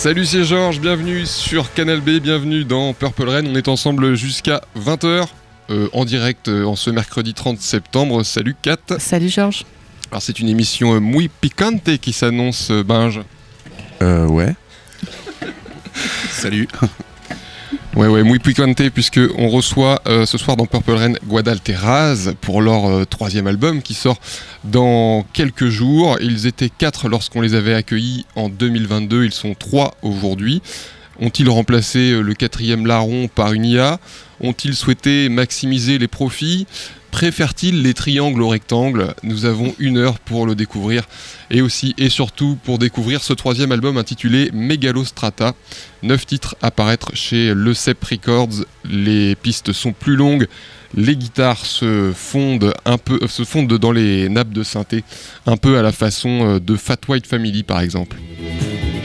Salut, c'est Georges, bienvenue sur Canal B, bienvenue dans Purple Rain. On est ensemble jusqu'à 20h en direct en ce mercredi 30 septembre. Salut Kat. Salut Georges. Alors c'est une émission muy picante qui s'annonce, Binge. Ouais. Salut. Ouais, muy picante, puisque on reçoit ce soir dans Purple Rain Guadalteraz pour leur troisième album qui sort dans quelques jours. Ils étaient 4 lorsqu'on les avait accueillis en 2022, ils sont 3 aujourd'hui. Ont-ils remplacé le 4e larron par une IA ? Ont-ils souhaité maximiser les profits ? Préfèrent-ils les triangles aux rectangles ? Nous avons 1 heure pour le découvrir et aussi et surtout pour découvrir ce 3e album intitulé Megalostrata. 9 titres à paraître chez Le Cep Records. Les pistes sont plus longues, les guitares se fondent dans les nappes de synthé, un peu à la façon de Fat White Family par exemple.